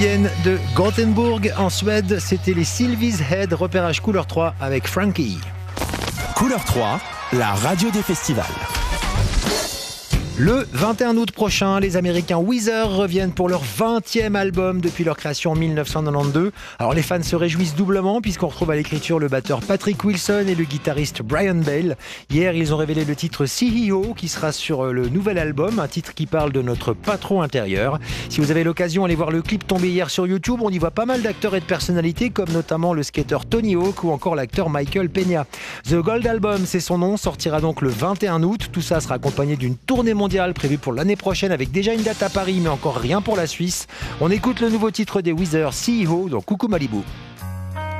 De Gothenburg en Suède, c'était les Sylvies Head, repérage couleur 3 avec Frankie. Couleur 3, la radio des festivals. Le 21 août prochain, les Américains Weezer reviennent pour leur 20e album depuis leur création en 1992. Alors les fans se réjouissent doublement puisqu'on retrouve à l'écriture le batteur Patrick Wilson et le guitariste Brian Bale. Hier, ils ont révélé le titre CEO qui sera sur le nouvel album, un titre qui parle de notre patron intérieur. Si vous avez l'occasion, allez voir le clip tombé hier sur YouTube. On y voit pas mal d'acteurs et de personnalités comme notamment le skater Tony Hawk ou encore l'acteur Michael Peña. The Gold Album, c'est son nom, sortira donc le 21 août. Tout ça sera accompagné d'une tournée mondiale prévue pour l'année prochaine avec déjà une date à Paris mais encore rien pour la Suisse. On écoute le nouveau titre des Weezer, CEO, dans Coucou Malibu.